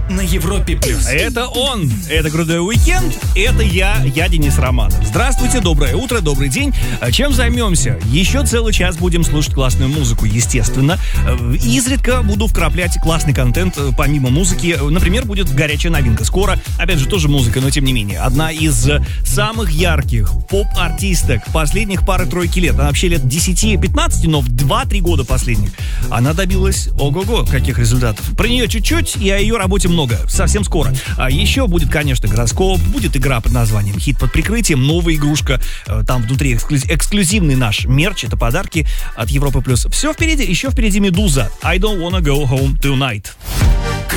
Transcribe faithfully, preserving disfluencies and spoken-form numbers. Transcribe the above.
на Европе плюс. Это он, это Крутой уикенд, это я, я Денис Романов. Здравствуйте, доброе утро, добрый день. Чем займемся? Еще целый час будем слушать классную музыку, естественно. Изредка буду вкраплять классный контент помимо музыки. Например, будет горячая новинка. Скоро, опять же, тоже музыка, но тем не менее. Одна из самых ярких поп-артисток последних пары-тройки лет. Она вообще лет десять-пятнадцать, но в два-три года последних она добилась ого-го каких результатов. Про нее чуть-чуть и о ее работе много. Совсем скоро. А еще будет, конечно, гороскоп, будет игра под названием «Хит под прикрытием», новая игрушка, там внутри эксклюз- эксклюзивный наш мерч, это подарки от Европы+. Все впереди, еще впереди «Медуза». I don't wanna go home tonight.